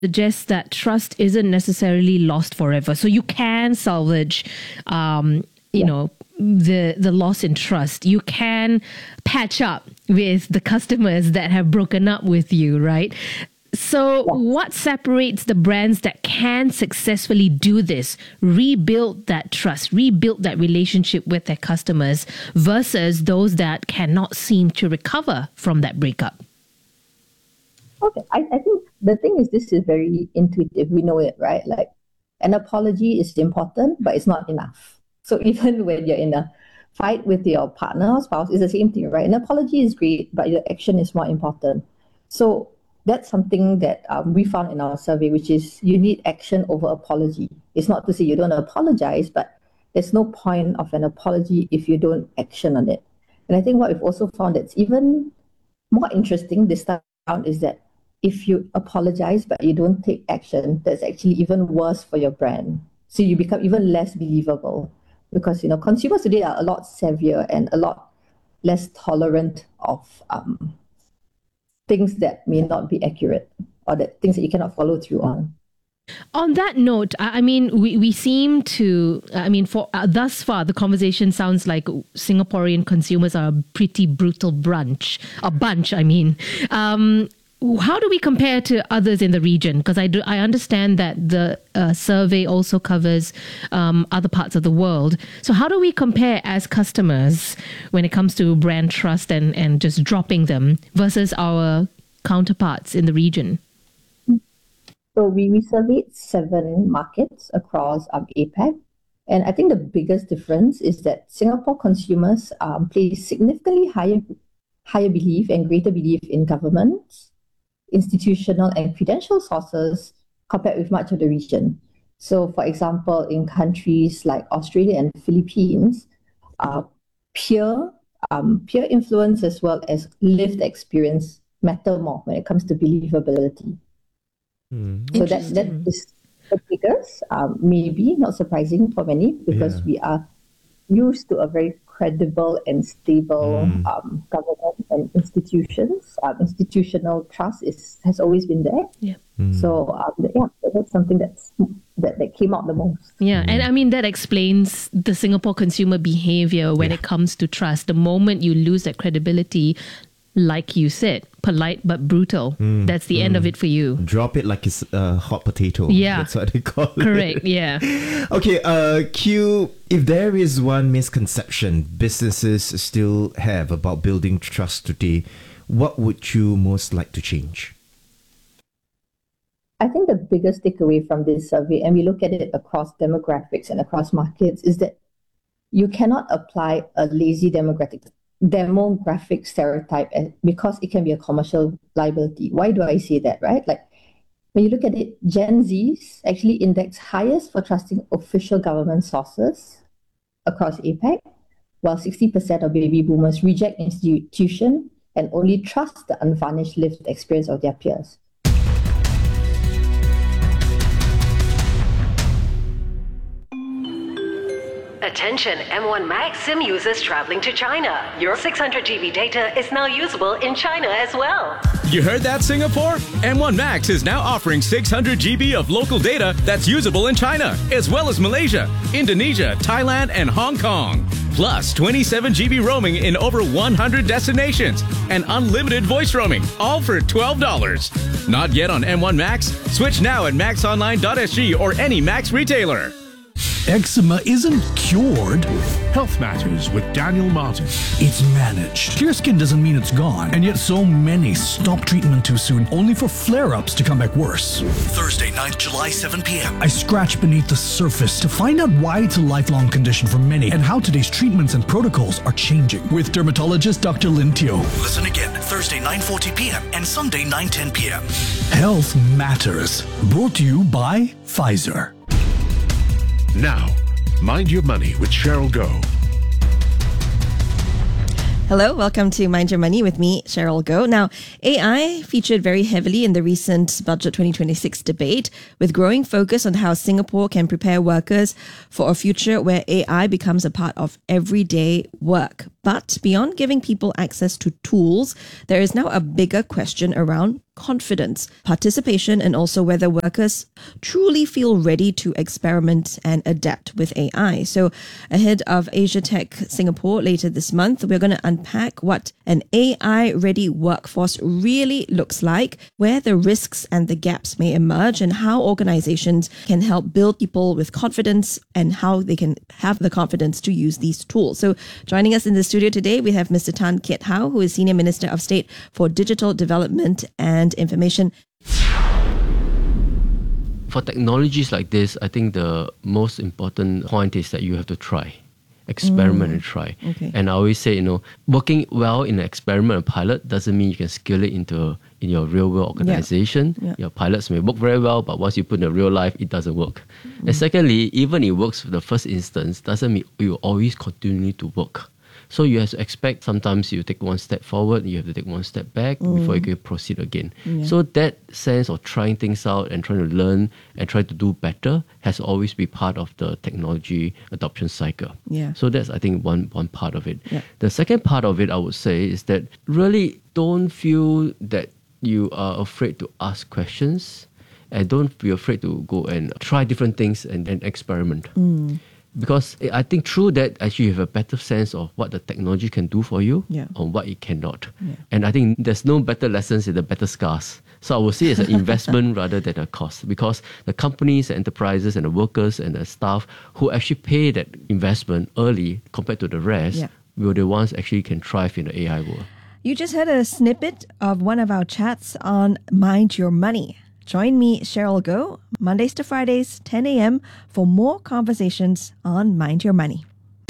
suggests that trust isn't necessarily lost forever. So you can salvage, you know, the loss in trust. You can patch up with the customers that have broken up with you, right? So what separates the brands that can successfully do this, rebuild that trust, rebuild that relationship with their customers versus those that cannot seem to recover from that breakup? Okay, I think the thing is, this is very intuitive. We know it, right? Like, an apology is important, but it's not enough. So even when you're in a fight with your partner or spouse, it's the same thing, right? An apology is great, but your action is more important. So that's something that we found in our survey, which is you need action over apology. It's not to say you don't apologize, but there's no point of an apology if you don't action on it. And I think what we've also found that's even more interesting this time around is that if you apologize but you don't take action, that's actually even worse for your brand. So you become even less believable because, you know, consumers today are a lot savvier and a lot less tolerant of things that may not be accurate or that things that you cannot follow through on. On that note, I mean, we seem to, I mean, for thus far, the conversation sounds like Singaporean consumers are a pretty brutal bunch. How do we compare to others in the region? Because I understand that the survey also covers other parts of the world. So how do we compare as customers when it comes to brand trust and just dropping them versus our counterparts in the region? So we surveyed 7 markets across APAC. And I think the biggest difference is that Singapore consumers place significantly higher belief and greater belief in governments, institutional and credential sources compared with much of the region. So, for example, in countries like Australia and Philippines, peer influence as well as lived experience matter more when it comes to believability. So that is the figures, maybe not surprising for many because we are used to a very credible and stable government and institutions. Institutional trust has always been there. Yeah. So that's something that came out the most. Yeah, and I mean that explains the Singapore consumer behavior when it comes to trust. The moment you lose that credibility, like you said, polite but brutal. That's the end of it for you. Drop it like it's a hot potato. Yeah. That's what they call it. Correct, yeah. Okay, Q, if there is one misconception businesses still have about building trust today, what would you most like to change? I think the biggest takeaway from this survey, and we look at it across demographics and across markets, is that you cannot apply a lazy demographic stereotype because it can be a commercial liability. Why do I say that, right? Like, when you look at it, Gen Zs actually index highest for trusting official government sources across APAC, while 60% of baby boomers reject institution and only trust the unvarnished lived experience of their peers. Attention M1 Max SIM users traveling to China. Your 600 GB data is now usable in China as well. You heard that, Singapore? M1 Max is now offering 600 GB of local data that's usable in China, as well as Malaysia, Indonesia, Thailand, and Hong Kong. Plus 27 GB roaming in over 100 destinations and unlimited voice roaming, all for $12. Not yet on M1 Max? Switch now at maxonline.sg or any Max retailer. Eczema isn't cured. Health Matters with Daniel Martin. It's managed. Clear skin doesn't mean it's gone, and yet so many stop treatment too soon, only for flare-ups to come back worse. Thursday night, July 7 p.m. I scratch beneath the surface to find out why it's a lifelong condition for many and how today's treatments and protocols are changing. With dermatologist Dr. Lin Teo. Listen again, Thursday 9:40 p.m. and Sunday 9:10 p.m. Health Matters. Brought to you by Pfizer. Now, Mind Your Money with Cheryl Goh. Hello, welcome to Mind Your Money with me, Cheryl Goh. Now, AI featured very heavily in the recent Budget 2026 debate, with growing focus on how Singapore can prepare workers for a future where AI becomes a part of everyday work. But beyond giving people access to tools, there is now a bigger question around confidence, participation, and also whether workers truly feel ready to experiment and adapt with AI. So ahead of Asia Tech Singapore later this month, we're going to unpack what an AI-ready workforce really looks like, where the risks and the gaps may emerge, and how organizations can help build people with confidence and how they can have the confidence to use these tools. So joining us in the studio today, we have Mr. Tan Kiat Hau, who is Senior Minister of State for Digital Development and Information. For technologies like this, I think the most important point is that you have to try. Experiment and try. Okay. And I always say, working well in an experiment or pilot doesn't mean you can scale it in your real world organization. Yeah. Your pilots may work very well, but once you put in the real life, it doesn't work. And secondly, even it works for the first instance, doesn't mean you always continue to work. So you have to expect sometimes you take one step forward, you have to take one step back before you can proceed again. Yeah. So that sense of trying things out and trying to learn and try to do better has always been part of the technology adoption cycle. Yeah. So that's, I think, one part of it. Yeah. The second part of it, I would say, is that really don't feel that you are afraid to ask questions and don't be afraid to go and try different things and experiment. Because I think through that, actually you have a better sense of what the technology can do for you or what it cannot. Yeah. And I think there's no better lessons in the better scars. So I would say it's an investment rather than a cost, because the companies, the enterprises and the workers and the staff who actually pay that investment early compared to the rest will the ones actually can thrive in the AI world. You just heard a snippet of one of our chats on Mind Your Money. Join me, Cheryl Goh, Mondays to Fridays, 10 a.m. for more conversations on Mind Your Money.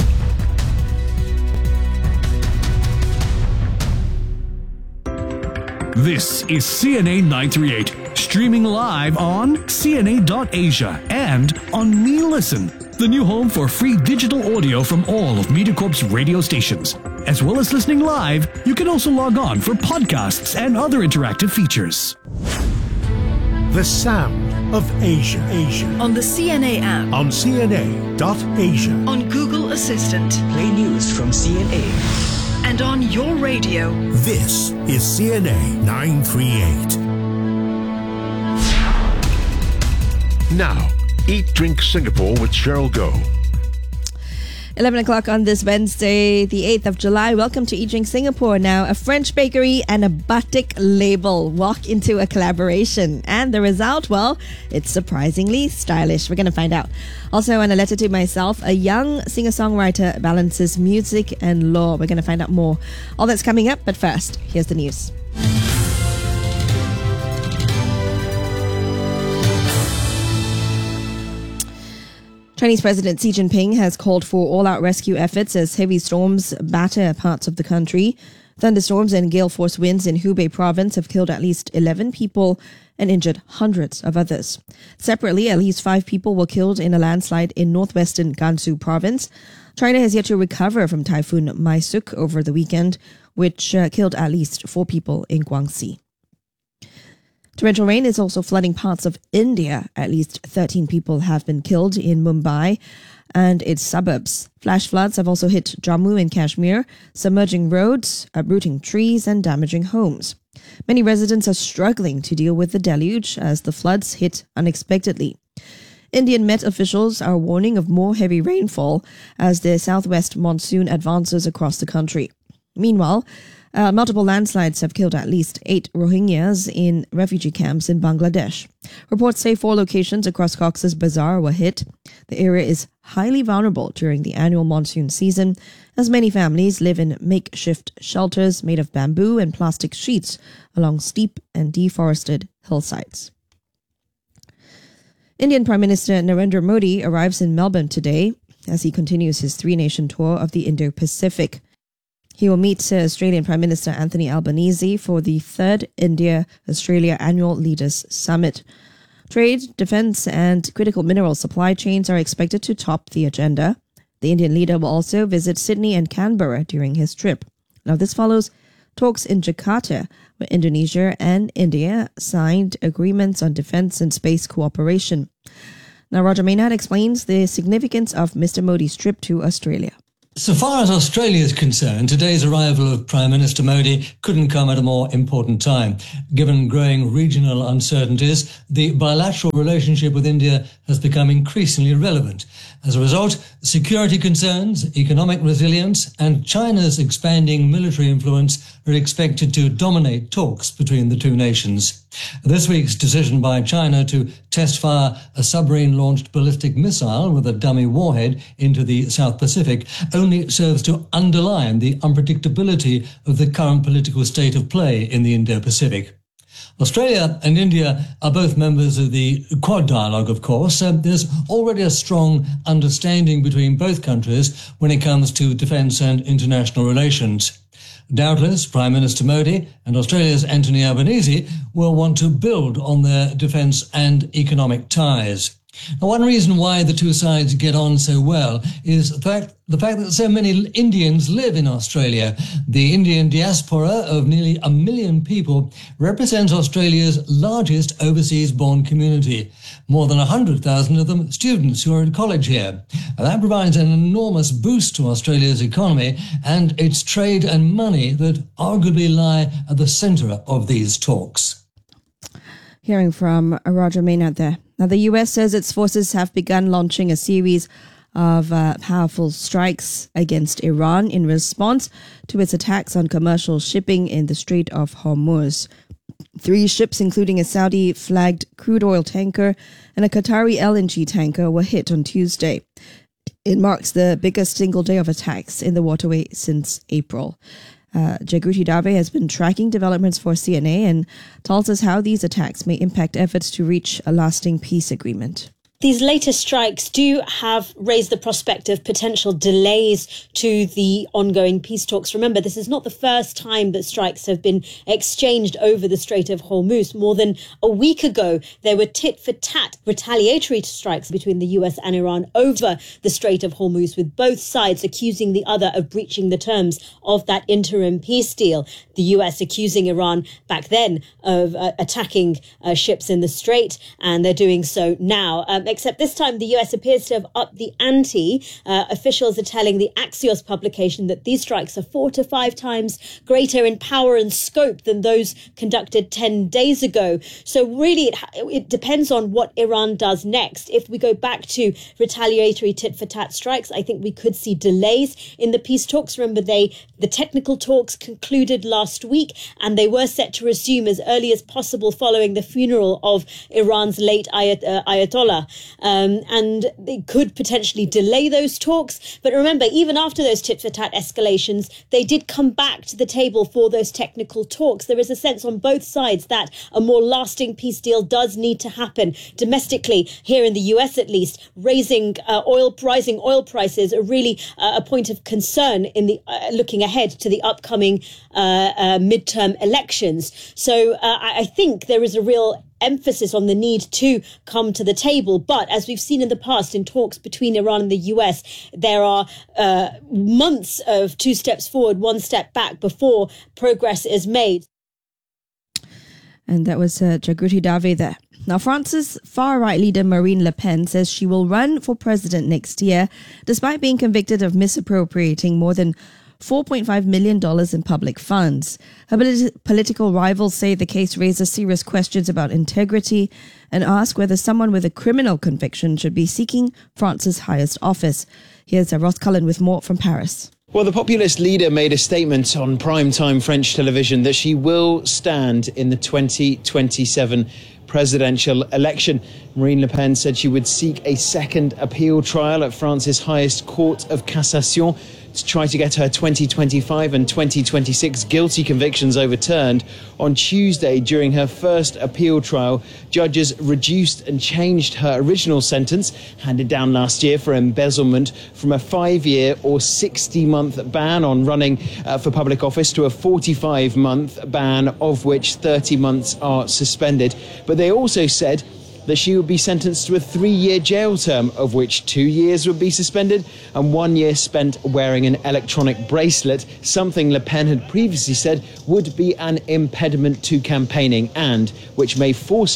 This is CNA 938, streaming live on CNA.Asia and on MeListen, the new home for free digital audio from all of MediaCorp's radio stations. As well as listening live, you can also log on for podcasts and other interactive features. The sound of Asia. On the CNA app. On CNA.Asia. On Google Assistant. Play news from CNA. And on your radio. This is CNA 938. Now, Eat Drink Singapore with Cheryl Goh. 11 o'clock on this Wednesday, the 8th of July. Welcome to Eat Drink Singapore. Now, a French bakery and a batik label walk into a collaboration. And the result, well, it's surprisingly stylish. We're going to find out. Also, on a letter to myself, a young singer-songwriter balances music and law. We're going to find out more. All that's coming up, but first, here's the news. Chinese President Xi Jinping has called for all-out rescue efforts as heavy storms batter parts of the country. Thunderstorms and gale force winds in Hubei province have killed at least 11 people and injured hundreds of others. Separately, at least 5 people were killed in a landslide in northwestern Gansu province. China has yet to recover from Typhoon Maisuk over the weekend, which killed at least 4 people in Guangxi. Torrential rain is also flooding parts of India. At least 13 people have been killed in Mumbai and its suburbs. Flash floods have also hit Jammu and Kashmir, submerging roads, uprooting trees and damaging homes. Many residents are struggling to deal with the deluge as the floods hit unexpectedly. Indian Met officials are warning of more heavy rainfall as the southwest monsoon advances across the country. Meanwhile, multiple landslides have killed at least 8 Rohingyas in refugee camps in Bangladesh. Reports say 4 locations across Cox's Bazar were hit. The area is highly vulnerable during the annual monsoon season, as many families live in makeshift shelters made of bamboo and plastic sheets along steep and deforested hillsides. Indian Prime Minister Narendra Modi arrives in Melbourne today as he continues his 3-nation tour of the Indo-Pacific. He will meet Australian Prime Minister Anthony Albanese for the 3rd India-Australia Annual Leaders Summit. Trade, defence and critical mineral supply chains are expected to top the agenda. The Indian leader will also visit Sydney and Canberra during his trip. Now this follows talks in Jakarta, where Indonesia and India signed agreements on defence and space cooperation. Now Roger Maynard explains the significance of Mr. Modi's trip to Australia. So far as Australia is concerned, today's arrival of Prime Minister Modi couldn't come at a more important time. Given growing regional uncertainties, the bilateral relationship with India has become increasingly relevant. As a result, security concerns, economic resilience, and China's expanding military influence are expected to dominate talks between the two nations. This week's decision by China to test-fire a submarine-launched ballistic missile with a dummy warhead into the South Pacific only serves to underline the unpredictability of the current political state of play in the Indo-Pacific. Australia and India are both members of the Quad dialogue, of course. There's already a strong understanding between both countries when it comes to defence and international relations. Doubtless, Prime Minister Modi and Australia's Anthony Albanese will want to build on their defence and economic ties. Now, one reason why the two sides get on so well is the fact that so many Indians live in Australia. The Indian diaspora of nearly 1 million people represents Australia's largest overseas-born community. More than 100,000 of them students who are at college here. And that provides an enormous boost to Australia's economy and its trade and money that arguably lie at the centre of these talks. Hearing from Roger Maynard there. Now, the US says its forces have begun launching a series of powerful strikes against Iran in response to its attacks on commercial shipping in the Strait of Hormuz. 3 ships, including a Saudi-flagged crude oil tanker and a Qatari LNG tanker, were hit on Tuesday. It marks the biggest single day of attacks in the waterway since April. Jagruti Dave has been tracking developments for CNA and tells us how these attacks may impact efforts to reach a lasting peace agreement. These latest strikes do have raised the prospect of potential delays to the ongoing peace talks. Remember, this is not the first time that strikes have been exchanged over the Strait of Hormuz. More than a week ago, there were tit-for-tat retaliatory strikes between the US and Iran over the Strait of Hormuz, with both sides accusing the other of breaching the terms of that interim peace deal. The US accusing Iran back then of attacking ships in the Strait, and they're doing so now. Except this time, the US appears to have upped the ante. Officials are telling the Axios publication that these strikes are 4 to 5 times greater in power and scope than those conducted 10 days ago. So really, it depends on what Iran does next. If we go back to retaliatory tit-for-tat strikes, I think we could see delays in the peace talks. Remember, the technical talks concluded last week, and they were set to resume as early as possible following the funeral of Iran's late Ayatollah. And they could potentially delay those talks. But remember, even after those tit-for-tat escalations, they did come back to the table for those technical talks. There is a sense on both sides that a more lasting peace deal does need to happen. Domestically, here in the US at least, rising oil prices are really a point of concern in the looking ahead to the upcoming midterm elections. So I think there is a real emphasis on the need to come to the table. But as we've seen in the past in talks between Iran and the US, there are months of 2 steps forward, 1 step back before progress is made. And that was Jagruti Dave there. Now, France's far-right leader Marine Le Pen says she will run for president next year, despite being convicted of misappropriating more than $4.5 million in public funds. Her political rivals say the case raises serious questions about integrity and ask whether someone with a criminal conviction should be seeking France's highest office. Here's Ross Cullen with more from Paris. Well, the populist leader made a statement on primetime French television that she will stand in the 2027 presidential election. Marine Le Pen said she would seek a second appeal trial at France's highest court of cassation to try to get her 2025 and 2026 guilty convictions overturned. On Tuesday, during her first appeal trial, judges reduced and changed her original sentence, handed down last year for embezzlement, from a 5-year or 60-month ban on running for public office to a 45-month ban, of which 30 months are suspended. But they also said that she would be sentenced to a 3-year jail term, of which 2 years would be suspended and 1 year spent wearing an electronic bracelet, something Le Pen had previously said would be an impediment to campaigning and which may force her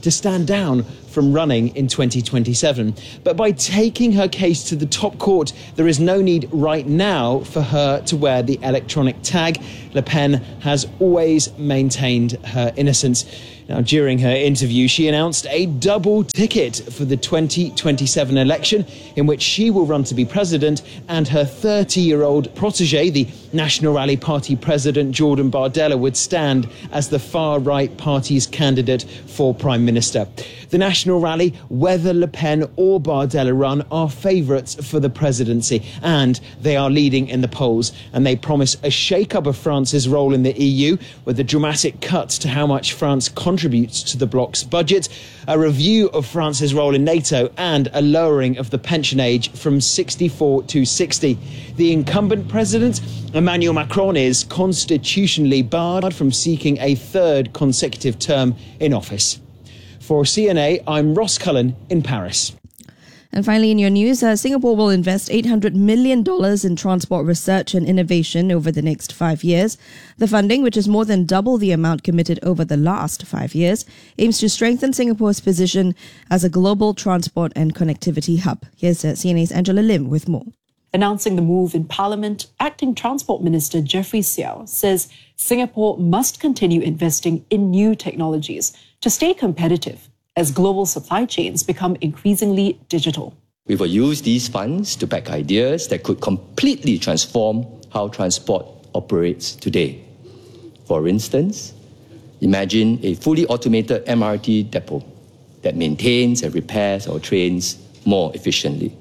to stand down from running in 2027. But by taking her case to the top court, there is no need right now for her to wear the electronic tag. Le Pen has always maintained her innocence. Now, during her interview, she announced a double ticket for the 2027 election, in which she will run to be president, and her 30-year-old protege, the National Rally Party president Jordan Bardella, would stand as the far-right party's candidate for prime minister. The National Rally, whether Le Pen or Bardella run, are favourites for the presidency, and they are leading in the polls. And they promise a shake-up of France's role in the EU, with a dramatic cut to how much France contributes to the bloc's budget, a review of France's role in NATO, and a lowering of the pension age from 64 to 60. The incumbent president, Emmanuel Macron, is constitutionally barred from seeking a third consecutive term in office. For CNA, I'm Ross Cullen in Paris. And finally, in your news, Singapore will invest $800 million in transport research and innovation over the next 5 years. The funding, which is more than double the amount committed over the last 5 years, aims to strengthen Singapore's position as a global transport and connectivity hub. Here's CNA's Angela Lim with more. Announcing the move in Parliament, Acting Transport Minister Jeffrey Seow says Singapore must continue investing in new technologies to stay competitive as global supply chains become increasingly digital. We will use these funds to back ideas that could completely transform how transport operates today. For instance, imagine a fully automated MRT depot that maintains and repairs our trains more efficiently,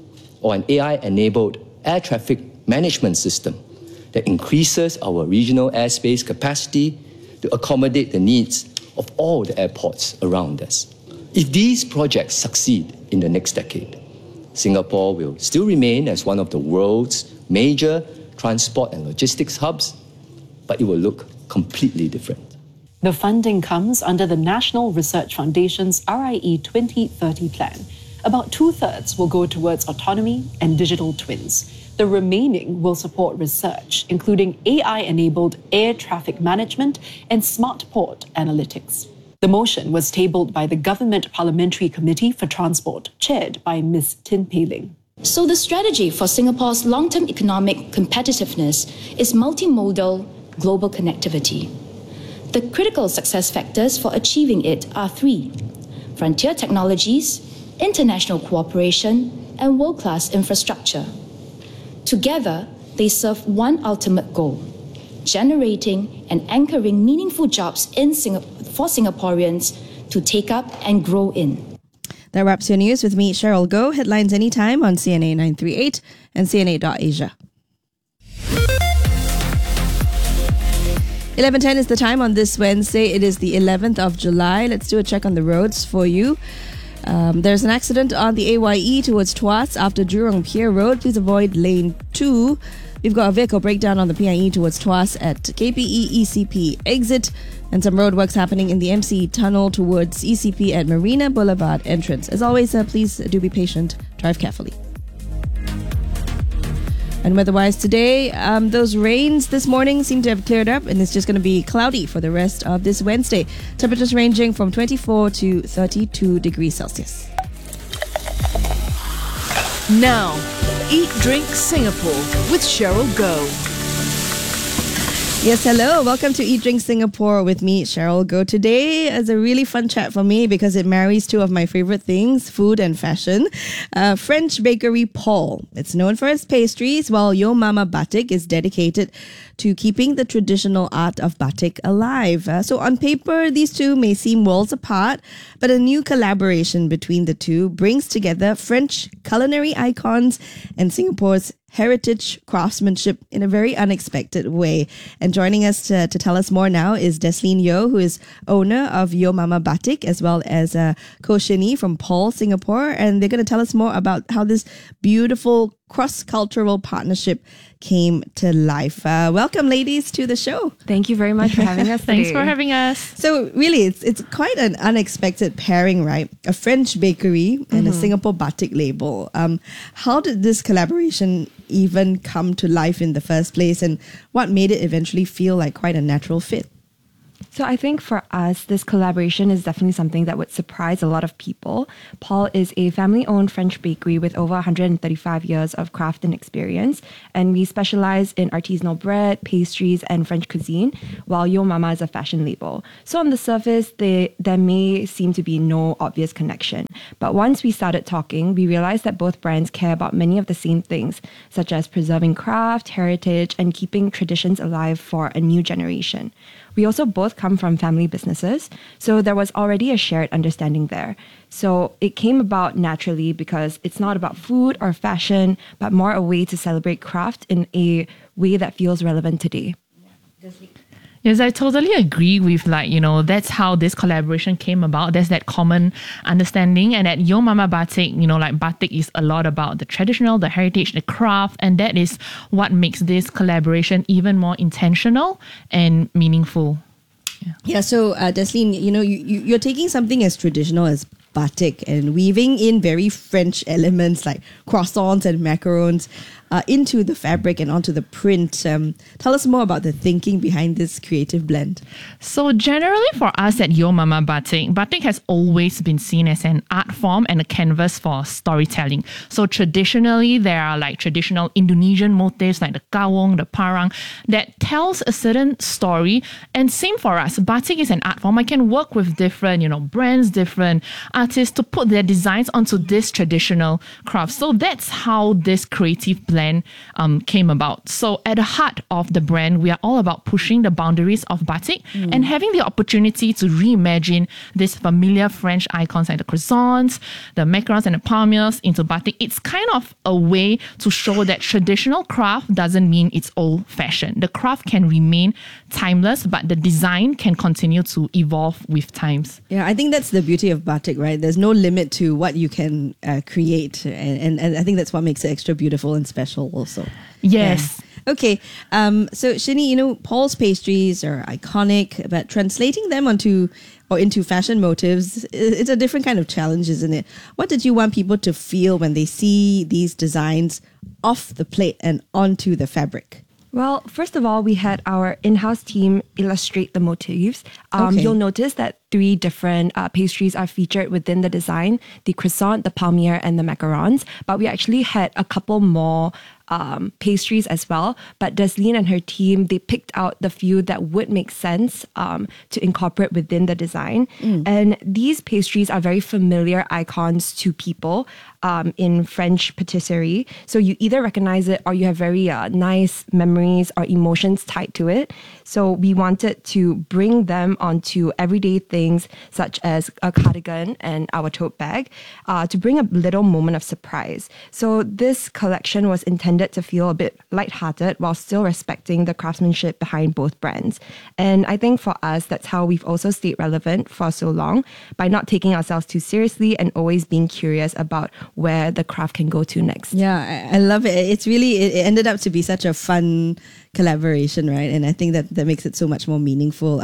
or an AI-enabled air traffic management system that increases our regional airspace capacity to accommodate the needs of all the airports around us. If these projects succeed in the next decade, Singapore will still remain as one of the world's major transport and logistics hubs, but it will look completely different. The funding comes under the National Research Foundation's RIE 2030 plan. About 2/3 will go towards autonomy and digital twins. The remaining will support research, including AI-enabled air traffic management and smart port analytics. The motion was tabled by the Government Parliamentary Committee for Transport, chaired by Ms. Tin Pei Ling. So the strategy for Singapore's long-term economic competitiveness is multimodal global connectivity. The critical success factors for achieving it are 3: frontier technologies, international cooperation, and world-class infrastructure. Together, they serve one ultimate goal: generating and anchoring meaningful jobs for Singaporeans to take up and grow in. That wraps your news with me, Cheryl Goh. Headlines anytime on CNA 938 and CNA.Asia. 11:10 is the time on this Wednesday. It is the 11th of July. Let's do a check on the roads for you. There's an accident on the AYE towards Tuas after Jurong Pier Road. Please avoid lane 2. We've got a vehicle breakdown on the PIE towards Tuas at KPE ECP exit, and some roadworks happening in the MCE tunnel towards ECP at Marina Boulevard entrance. As always, please do be patient. Drive carefully. And weather-wise today, those rains this morning seem to have cleared up, and it's just going to be cloudy for the rest of this Wednesday. Temperatures ranging from 24 to 32 degrees Celsius. Now, Eat Drink Singapore with Cheryl Goh. Yes, hello. Welcome to Eat Drink Singapore with me, Cheryl Goh. Today is a really fun chat for me because it marries two of my favorite things, food and fashion. French bakery Paul. It's known for its pastries, while Yo Mama Batik is dedicated to keeping the traditional art of batik alive. So on paper, these two may seem worlds apart, but a new collaboration between the two brings together French culinary icons and Singapore's heritage craftsmanship in a very unexpected way. And joining us to tell us more now is Desline Yeoh, who is owner of Yo Mama Batik, as well as Ko Shini from Paul Singapore. And they're going to tell us more about how this beautiful cross-cultural partnership came to life. Welcome, ladies, to the show. Thank you very much for having us. Thanks for having us. So really, it's quite an unexpected pairing, right? A French bakery and a Singapore batik label. How did this collaboration even come to life in the first place, and what made it eventually feel like quite a natural fit? So I think for us, this collaboration is definitely something that would surprise a lot of people. Paul is a family-owned French bakery with over 135 years of craft and experience, and we specialize in artisanal bread, pastries, and French cuisine, while Yo Mama is a fashion label. So on the surface, there may seem to be no obvious connection. But once we started talking, we realized that both brands care about many of the same things, such as preserving craft, heritage, and keeping traditions alive for a new generation. We also both come from family businesses, so there was already a shared understanding there. So it came about naturally because it's not about food or fashion, but more a way to celebrate craft in a way that feels relevant today. Yes, I totally agree with that's how this collaboration came about. There's that common understanding. And at Yo Mama Batik, batik is a lot about the traditional, the heritage, the craft. And that is what makes this collaboration even more intentional and meaningful. Yeah, so Desleen, you're taking something as traditional as batik and weaving in very French elements like croissants and macarons into the fabric and onto the print. Tell us more about the thinking behind this creative blend. So generally for us at Yo Mama Batik, batik has always been seen as an art form and a canvas for storytelling. So traditionally, there are traditional Indonesian motifs like the kawong, the parang, that tells a certain story. And same for us, batik is an art form. I can work with different, brands, different artists to put their designs onto this traditional craft. So that's how this creative blend came about. So at the heart of the brand, we are all about pushing the boundaries of batik and having the opportunity to reimagine these familiar French icons like the croissants, the macarons and the palmiers into batik. It's kind of a way to show that traditional craft doesn't mean it's old-fashioned. The craft can remain timeless, but the design can continue to evolve with times. Yeah, I think that's the beauty of batik, right? There's no limit to what you can create. And I think that's what makes it extra beautiful and special also. Yes. Yeah. Okay. So Shini, Paul's pastries are iconic, but translating them into fashion motifs, it's a different kind of challenge, isn't it? What did you want people to feel when they see these designs off the plate and onto the fabric? Well, first of all, we had our in-house team illustrate the motifs. You'll notice that 3 different pastries are featured within the design: the croissant, the palmier, and the macarons. But we actually had a couple more pastries as well. But Desleen and her team, they picked out the few that would make sense to incorporate within the design. And these pastries are very familiar icons to people in French patisserie. So you either recognize it or you have very nice memories or emotions tied to it. So we wanted to bring them onto everyday things such as a cardigan and our tote bag to bring a little moment of surprise. So this collection was intended to feel a bit lighthearted while still respecting the craftsmanship behind both brands. And I think for us, that's how we've also stayed relevant for so long, by not taking ourselves too seriously and always being curious about where the craft can go to next. Yeah, I love it. It ended up to be such a fun collaboration, right? And I think that makes it so much more meaningful.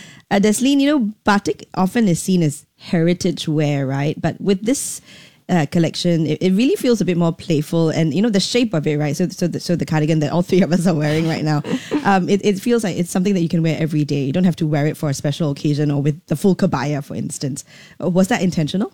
Desleen, batik often is seen as heritage wear, right? But with this collection, it really feels a bit more playful, and the shape of it, right? So the cardigan that all 3 of us are wearing right now, it feels like it's something that you can wear every day. You don't have to wear it for a special occasion or with the full kabaya, for instance. Was that intentional?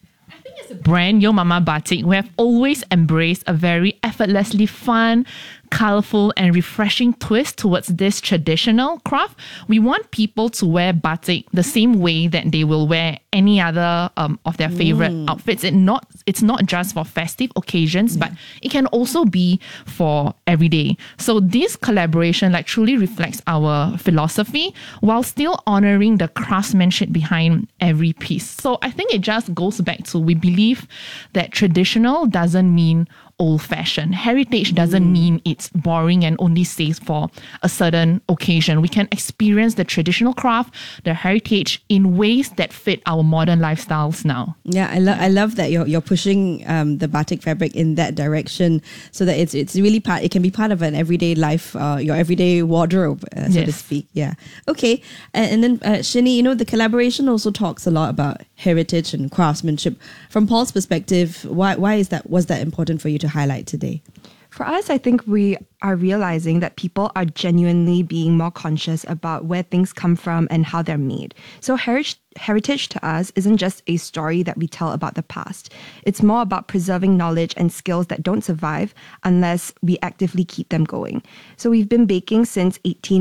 As a brand, Yo Mama Batik, we have always embraced a very effortlessly fun, colorful and refreshing twist towards this traditional craft. We want people to wear batik the same way that they will wear any other of their favorite outfits. It's not just for festive occasions, but it can also be for everyday. So this collaboration truly reflects our philosophy while still honoring the craftsmanship behind every piece. So I think it just goes back to, we believe that traditional doesn't mean old-fashioned. Heritage doesn't mean it's boring and only stays for a certain occasion. We can experience the traditional craft, the heritage, in ways that fit our modern lifestyles now. Yeah, I love that you're pushing the batik fabric in that direction, so that it's really it can be part of an everyday life, your everyday wardrobe, so to speak. Yeah. Okay. And then Shini, the collaboration also talks a lot about heritage and craftsmanship. From Paul's perspective, why was that important for you to highlight today? For us, I think we are realizing that people are genuinely being more conscious about where things come from and how they're made. So heritage to us isn't just a story that we tell about the past. It's more about preserving knowledge and skills that don't survive unless we actively keep them going. So we've been baking since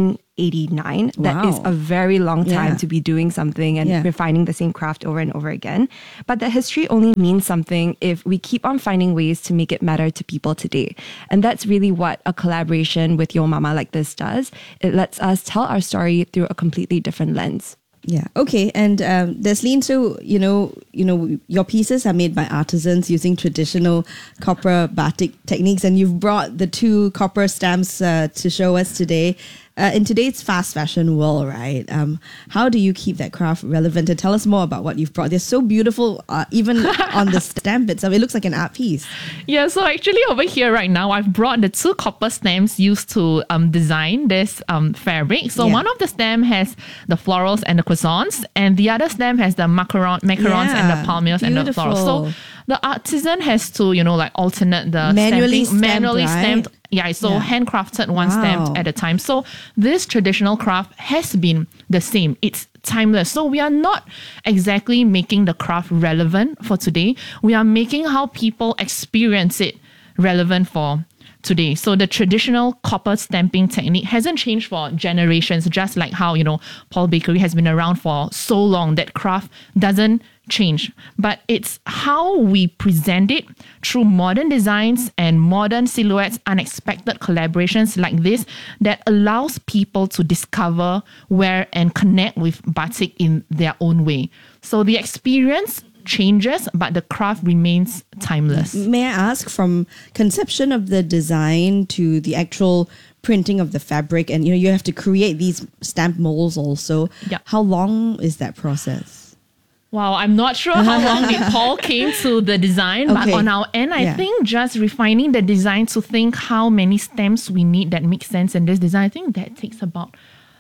1889. That is a very long time to be doing something and refining the same craft over and over again. But that history only means something if we keep on finding ways to make it matter to people today. And that's really what a collaboration with Yo Mama like this does. It lets us tell our story through a completely different lens. Yeah. Okay. And Desleen, so you know, your pieces are made by artisans using traditional copper batik techniques, and you've brought the 2 copper stamps to show us today. In today's fast fashion world, right? How do you keep that craft relevant? And tell us more about what you've brought. They're so beautiful, even on the stamp itself. It looks like an art piece. Yeah, so actually over here right now, I've brought the 2 copper stamps used to design this fabric. So one of the stamp has the florals and the croissants, and the other stamp has the macarons and the palmiers and the florals. So the artisan has to, alternate the manually stamped. Yeah, so handcrafted one stamp at a time. So this traditional craft has been the same. It's timeless. So we are not exactly making the craft relevant for today. We are making how people experience it relevant for today. So the traditional copper stamping technique hasn't changed for generations, just like how, Paul Bakery has been around for so long. That craft doesn't change, but it's how we present it through modern designs and modern silhouettes, unexpected collaborations like this that allows people to discover, wear and connect with batik in their own way. So the experience changes, but the craft remains timeless. May I ask, from conception of the design to the actual printing of the fabric, and you have to create these stamp molds also, how long is that process? Wow, I'm not sure how long did Paul came to the design, but on our end, I think just refining the design to think how many stamps we need that make sense in this design, I think that takes about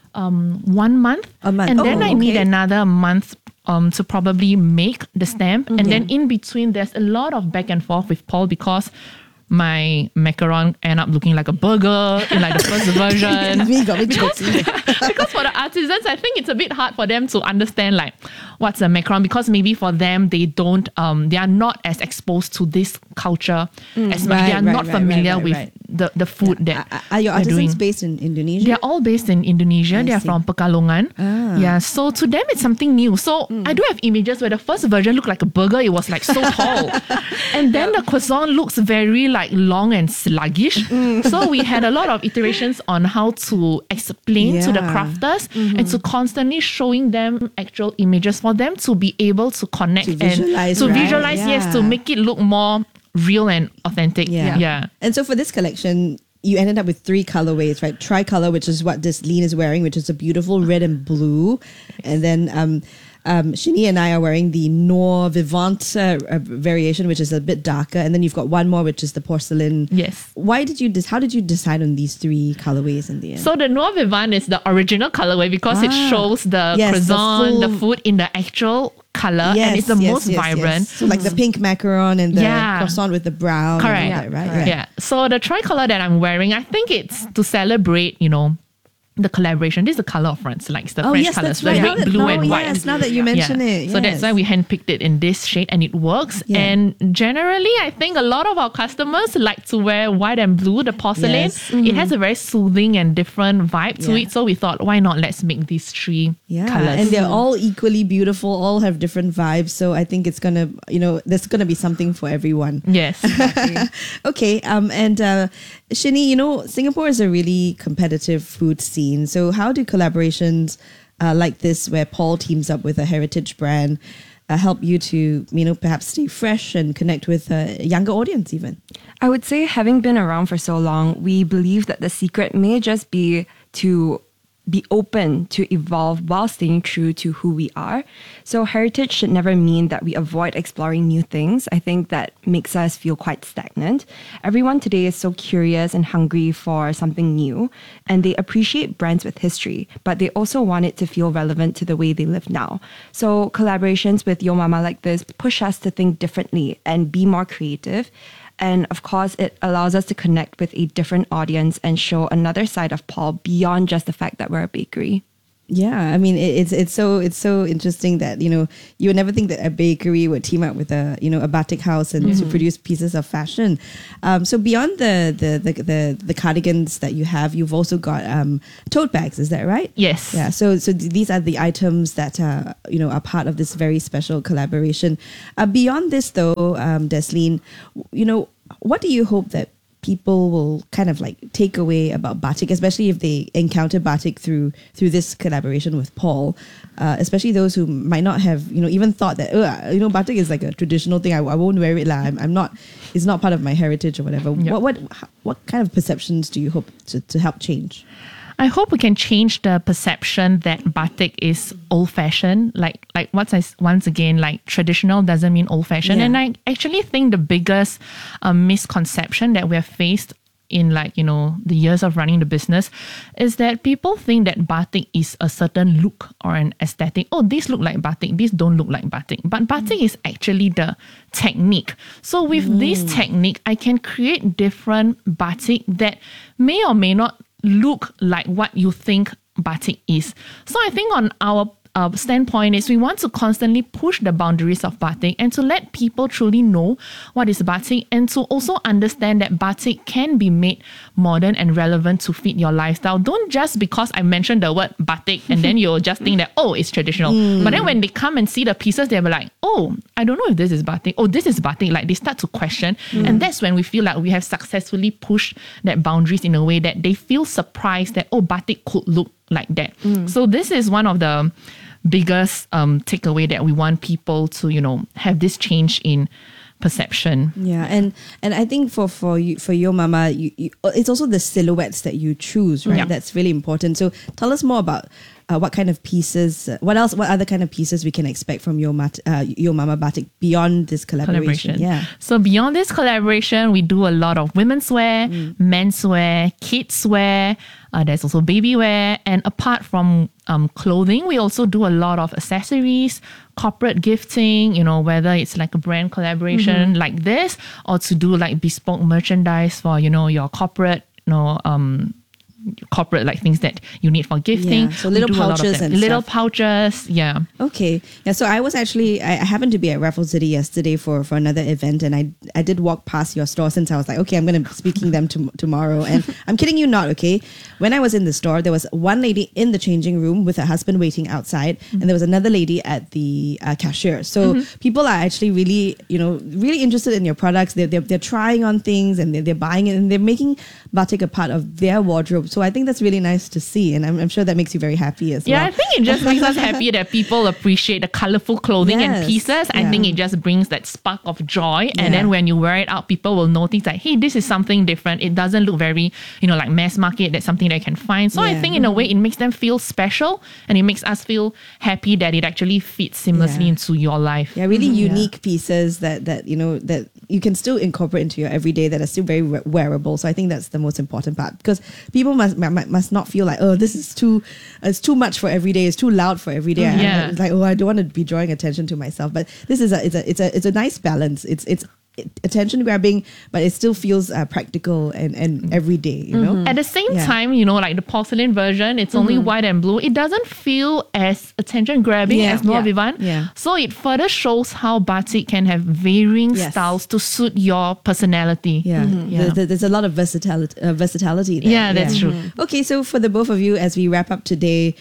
1 month. And then I need another month to probably make the stamp. And then in between, there's a lot of back and forth with Paul because my macaron end up looking like a burger in the first version. Because for the artisans, I think it's a bit hard for them to understand what's a macaron, because maybe for them they don't they are not as exposed to this culture as much. They are not familiar with the food that are your artisans based in Indonesia? They're all based in Indonesia. They are from Pekalongan. Yeah, so to them it's something new. So I do have images where the first version looked like a burger. It was so tall, and then the croissant looks very long and sluggish. So we had a lot of iterations on how to explain to the crafters and to constantly showing them actual images for them to be able to connect and to visualize, to make it look more real and authentic. And so for this collection, you ended up with 3 colorways, right? Tricolor, which is what Desleen is wearing, which is a beautiful red and blue. And then Shini and I are wearing the Noir Vivant variation, which is a bit darker. And then you've got one more, which is the porcelain. Yes. How did you decide on these 3 colorways in the end? So the Noir Vivant is the original colorway because it shows the croissant, the food in the actual color, and it's the most vibrant. So like the pink macaron and the croissant with the brown. Correct. Right? Yeah. So the tricolor that I'm wearing, I think it's to celebrate, the collaboration. This is the color of France, the French colors, the red, blue, and white. Yes, now that you mention it. So that's why we handpicked it in this shade, and it works. And generally, I think a lot of our customers like to wear white and blue, the porcelain. It has a very soothing and different vibe to it. So we thought, why not? Let's make these 3 colors. And they're all equally beautiful, all have different vibes. So I think it's gonna, there's gonna be something for everyone. Yes. Exactly. Okay. And Shini, Singapore is a really competitive food scene. So how do collaborations like this, where Paul teams up with a heritage brand, help you to, perhaps stay fresh and connect with a younger audience even? I would say, having been around for so long, we believe that the secret may just be to be open to evolve while staying true to who we are. So heritage should never mean that we avoid exploring new things. I think that makes us feel quite stagnant. Everyone today is so curious and hungry for something new, and they appreciate brands with history, but they also want it to feel relevant to the way they live now. So collaborations with Yo Mama like this push us to think differently and be more creative. And of course, it allows us to connect with a different audience and show another side of Paul beyond just the fact that we're a bakery. Yeah, I mean it's so interesting that you would never think that a bakery would team up with a a batik house and to produce pieces of fashion. So beyond the cardigans that you have, you've also got tote bags. Is that right? Yes. Yeah. So these are the items that are part of this very special collaboration. Beyond this, though, Desleen, what do you hope that people will kind of like take away about batik, especially if they encounter batik through this collaboration with Paul, especially those who might not have even thought that batik is like a traditional thing. I won't wear it. I'm not. It's not part of my heritage or whatever. Yep. What kind of perceptions do you hope to help change? I hope we can change the perception that batik is old-fashioned. Like once again, like traditional doesn't mean old-fashioned. Yeah. And I actually think the biggest misconception that we have faced in the years of running the business is that people think that batik is a certain look or an aesthetic. Oh, these look like batik, these don't look like batik. But batik is actually the technique. So with this technique, I can create different batik that may or may not look like what you think batik is. So I think on our standpoint is we want to constantly push the boundaries of batik and to let people truly know what is batik and to also understand that batik can be made modern and relevant to fit your lifestyle. Don't just because I mentioned the word batik and then you'll just think that, oh, it's traditional. But then when they come and see the pieces, they'll be like, oh, I don't know if this is batik. Oh, this is batik. Like they start to question. And that's when we feel like we have successfully pushed that boundaries in a way that they feel surprised that, oh, batik could look like that. So this is one of the biggest takeaway that we want people to have this change in perception. Yeah, and I think for your mama, you it's also the silhouettes that you choose, right? Yeah. That's really important. So tell us more about what kind of pieces, what other kind of pieces we can expect from your mama batik beyond this collaboration. Yeah. So beyond this collaboration, we do a lot of women's wear, men's wear, kids wear. There's also baby wear, and apart from clothing, we also do a lot of accessories, corporate gifting. Whether it's like a brand collaboration like this, or to do like bespoke merchandise for your corporate, corporate like things that you need for gifting. Yeah, so little pouches and little stuff. Pouches. Yeah. Okay. Yeah. So I happened to be at Raffles City yesterday for another event, and I did walk past your store since I was like, okay, I'm going to be speaking them tomorrow. And I'm kidding you not. Okay. When I was in the store, there was one lady in the changing room with her husband waiting outside, and there was another lady at the cashier. So people are actually really, really interested in your products. They're trying on things and they're buying it, and they're making batik a part of their wardrobe. So I think that's really nice to see, and I'm sure that makes you very happy as well. Yeah, I think it just makes us happy that people appreciate the colorful clothing and pieces. I think it just brings that spark of joy, and then when you wear it out, people will notice that, hey, this is something different. It doesn't look very, like mass market. That's something they can find. So I think in a way it makes them feel special, and it makes us feel happy that it actually fits seamlessly into your life. Yeah, really unique pieces that you can still incorporate into your everyday that are still very wearable. So I think that's the most important part, because people must not feel like, oh, this is it's too much for every day, it's too loud for every day. It's like, oh, I don't want to be drawing attention to myself. But this is it's a nice balance. It's attention grabbing, but it still feels practical and everyday. At the same time, like the porcelain version, it's only white and blue. It doesn't feel as attention grabbing as Noor Vivan. Yeah. So it further shows how batik can have varying styles to suit your personality. Yeah, there's a lot of versatility there. Yeah, that's true. Okay, so for the both of you, as we wrap up today,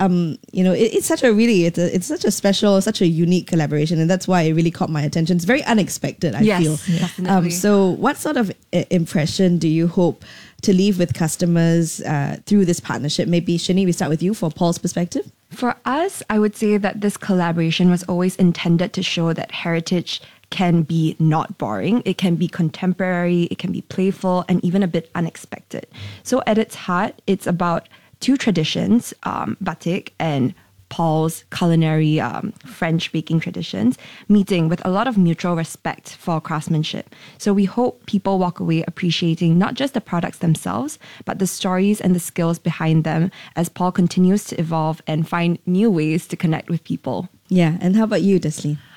it's such a special, such a unique collaboration, and that's why it really caught my attention. It's very unexpected, I feel. Definitely. So what sort of impression do you hope to leave with customers through this partnership? Maybe Shini, we start with you for Paul's perspective. For us, I would say that this collaboration was always intended to show that heritage can be not boring. It can be contemporary, it can be playful, and even a bit unexpected. So at its heart, it's about two traditions, batik and Paul's culinary French baking traditions, meeting with a lot of mutual respect for craftsmanship. So we hope people walk away appreciating not just the products themselves, but the stories and the skills behind them as Paul continues to evolve and find new ways to connect with people. Yeah, and how about you, Desleen?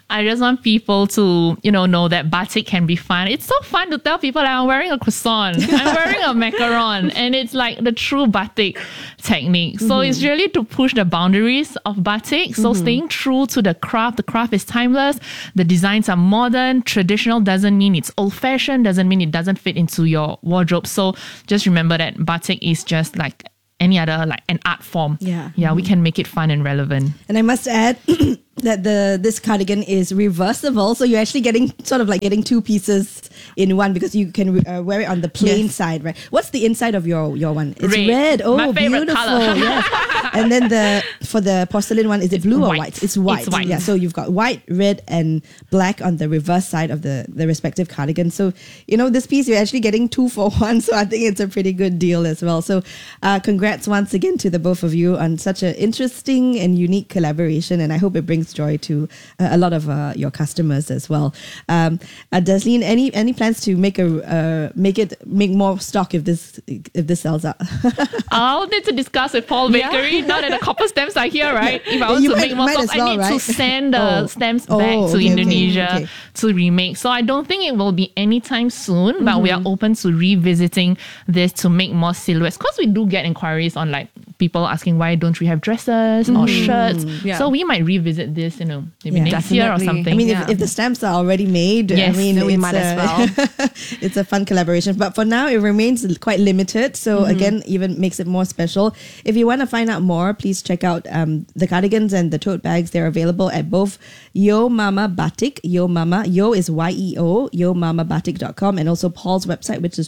I just want people to, know that batik can be fun. It's so fun to tell people that I'm wearing a croissant, I'm wearing a macaron, and it's like the true batik technique. So it's really to push the boundaries of batik. So staying true to the craft is timeless. The designs are modern. Traditional doesn't mean it's old-fashioned, doesn't mean it doesn't fit into your wardrobe. So just remember that batik is just like any other, like an art form. Yeah, we can make it fun and relevant. And I must add that this cardigan is reversible, so you're actually getting two pieces in one, because you can wear it on the plain side, right? What's the inside of your one? It's red. Oh, my favorite beautiful. color. Yes. And then for the porcelain one, is it blue or white? It's white. It's white. Yeah, so you've got white, red, and black on the reverse side of the respective cardigan. So, this piece, you're actually getting 2 for 1. So I think it's a pretty good deal as well. So congrats once again to the both of you on such an interesting and unique collaboration. And I hope it brings joy to a lot of your customers as well. Deslene, any plans to make more stock if this sells out? I'll need to discuss with Paul Bakery now that the copper stamps are here, right? If I want to make more stocks, I need to send the stamps back to Indonesia to remake. So I don't think it will be anytime soon, but we are open to revisiting this to make more silhouettes, because we do get inquiries on like people asking why don't we have dresses or shirts. So we might revisit this, maybe next year or something. I mean, if the stamps are already made, we might as well. It's a fun collaboration. But for now, it remains quite limited. So again, even makes it more special. If you want to find out more, please check out the cardigans and the tote bags. They're available at both Yo Mama Batik, Yo Mama, Yo is YEO, YoMamaBatik.com, and also Paul's website, which is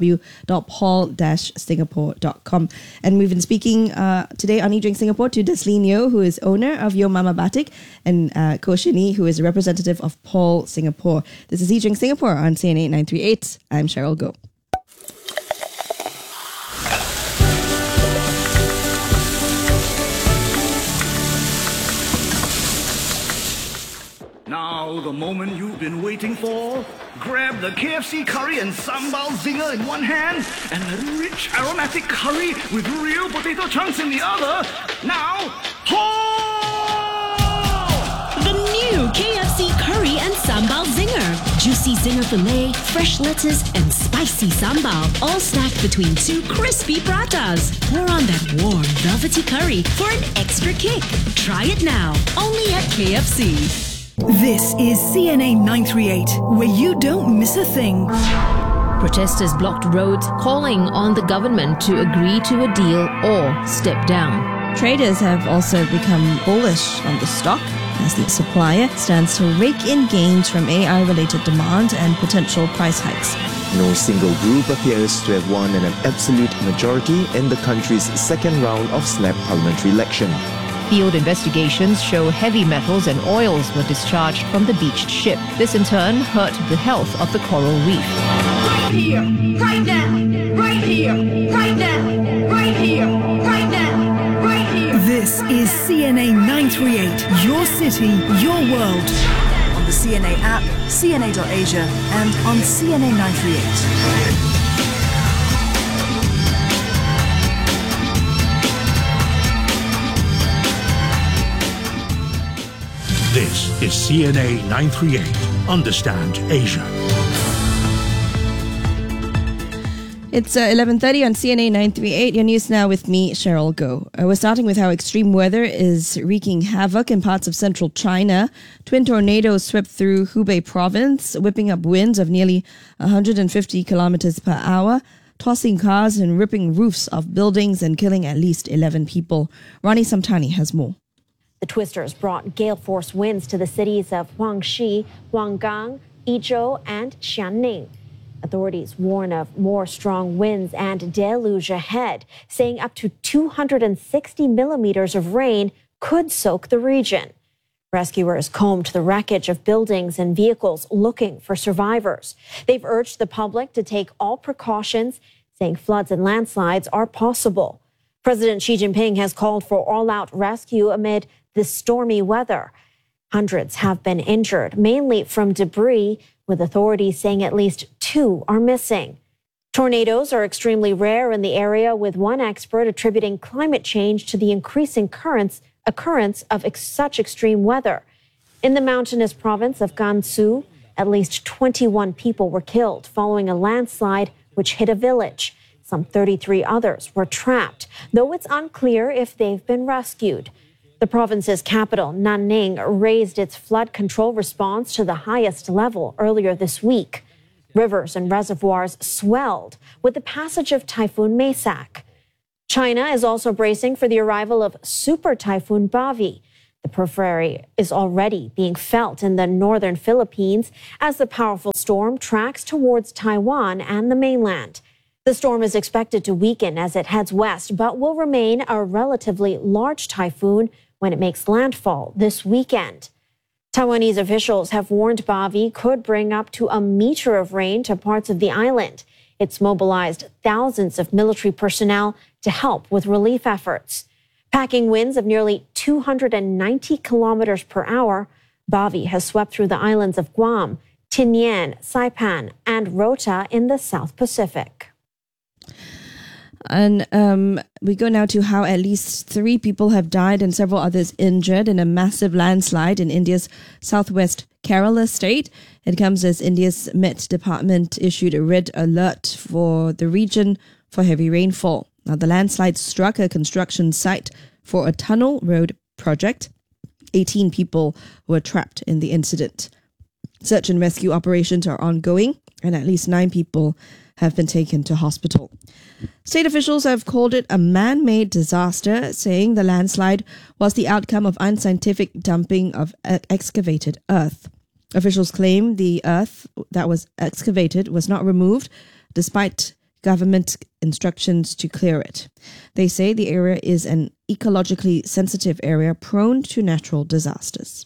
www.paul-singapore.com. And we've been speaking today on eDrink Singapore to Deslene Yeoh, who is owner of Yo Mama Batik, and Koh Shini, who is a representative of Paul Singapore. This is eDrink Singapore on CNA 938. I'm Cheryl Goh. Now, the moment you've been waiting for. Grab the KFC curry and sambal zinger in one hand and the rich aromatic curry with real potato chunks in the other. Now, The new KFC curry and sambal zinger. Juicy zinger filet, fresh lettuce, and spicy sambal, all stacked between 2 crispy pratas. Pour on that warm, velvety curry for an extra kick. Try it now, only at KFC. This is CNA 938, where you don't miss a thing. Protesters blocked roads, calling on the government to agree to a deal or step down. Traders have also become bullish on the stock as the supplier stands to rake in gains from AI-related demand and potential price hikes. No single group appears to have won an absolute majority in the country's second round of SNAP parliamentary election. Field investigations show heavy metals and oils were discharged from the beached ship. This in turn hurt the health of the coral reef. Right here, right now, right here, right now, right here, right now, right here. This is CNA 938, your city, your world. On the CNA app, CNA.Asia, and on CNA 938. This is CNA 938. Understand Asia. It's 11:30 on CNA 938. Your news now with me, Cheryl Goh. We're starting with how extreme weather is wreaking havoc in parts of central China. Twin tornadoes swept through Hubei province, whipping up winds of nearly 150 kilometers per hour, tossing cars and ripping roofs of buildings and killing at least 11 people. Ronnie Samtani has more. The twisters brought gale-force winds to the cities of Huangshi, Huanggang, Yizhou, and Xianing. Authorities warn of more strong winds and deluge ahead, saying up to 260 millimeters of rain could soak the region. Rescuers combed the wreckage of buildings and vehicles looking for survivors. They've urged the public to take all precautions, saying floods and landslides are possible. President Xi Jinping has called for all-out rescue amid the stormy weather. Hundreds have been injured, mainly from debris, with authorities saying at least 2 are missing. Tornadoes are extremely rare in the area, with one expert attributing climate change to the increasing occurrence of such extreme weather. In the mountainous province of Gansu, at least 21 people were killed following a landslide which hit a village. Some 33 others were trapped, though it's unclear if they've been rescued. The province's capital, Nanning, raised its flood control response to the highest level earlier this week. Rivers and reservoirs swelled with the passage of Typhoon Maysak. China is also bracing for the arrival of Super Typhoon Bavi. The periphery is already being felt in the northern Philippines as the powerful storm tracks towards Taiwan and the mainland. The storm is expected to weaken as it heads west, but will remain a relatively large typhoon when it makes landfall this weekend. Taiwanese officials have warned Bavi could bring up to 1 meter of rain to parts of the island. It's mobilized thousands of military personnel to help with relief efforts. Packing winds of nearly 290 kilometers per hour, Bavi has swept through the islands of Guam, Tinian, Saipan, and Rota in the South Pacific. And we go now to how at least 3 people have died and several others injured in a massive landslide in India's southwest Kerala state. It comes as India's Met Department issued a red alert for the region for heavy rainfall. Now, the landslide struck a construction site for a tunnel road project. 18 people were trapped in the incident. Search and rescue operations are ongoing, and at least 9 people have been taken to hospital. State officials have called it a man-made disaster, saying the landslide was the outcome of unscientific dumping of excavated earth. Officials claim the earth that was excavated was not removed, despite government instructions to clear it. They say the area is an ecologically sensitive area prone to natural disasters.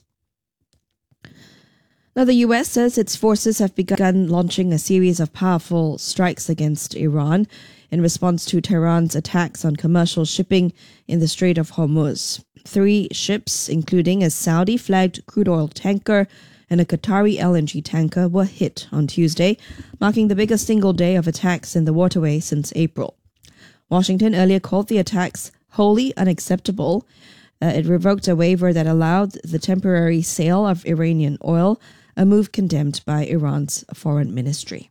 Now, the US says its forces have begun launching a series of powerful strikes against Iran in response to Tehran's attacks on commercial shipping in the Strait of Hormuz. 3 ships, including a Saudi-flagged crude oil tanker and a Qatari LNG tanker, were hit on Tuesday, marking the biggest single day of attacks in the waterway since April. Washington earlier called the attacks wholly unacceptable. It revoked a waiver that allowed the temporary sale of Iranian oil, a move condemned by Iran's foreign ministry.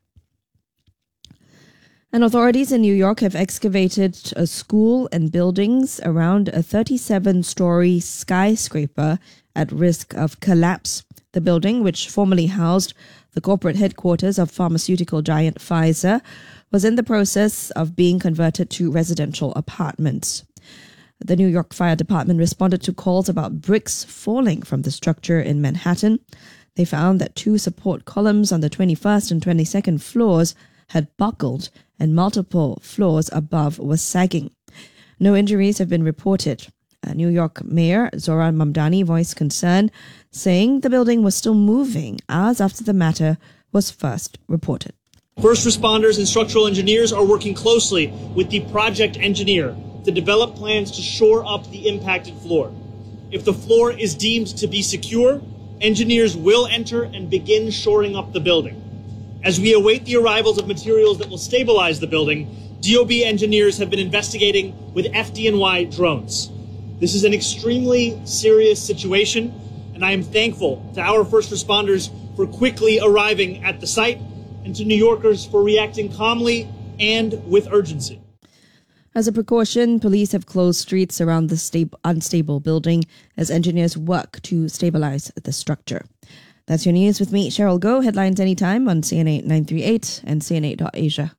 And authorities in New York have excavated a school and buildings around a 37-story skyscraper at risk of collapse. The building, which formerly housed the corporate headquarters of pharmaceutical giant Pfizer, was in the process of being converted to residential apartments. The New York Fire Department responded to calls about bricks falling from the structure in Manhattan. They found that 2 support columns on the 21st and 22nd floors had buckled and multiple floors above were sagging. No injuries have been reported. New York Mayor Zohran Mamdani voiced concern, saying the building was still moving hours after the matter was first reported. First responders and structural engineers are working closely with the project engineer to develop plans to shore up the impacted floor. If the floor is deemed to be secure, engineers will enter and begin shoring up the building. As we await the arrivals of materials that will stabilize the building, DOB engineers have been investigating with FDNY drones. This is an extremely serious situation, and I am thankful to our first responders for quickly arriving at the site and to New Yorkers for reacting calmly and with urgency. As a precaution, police have closed streets around the unstable building as engineers work to stabilize the structure. That's your news with me, Cheryl Goh. Headlines anytime on CNA 938 and CNA.Asia.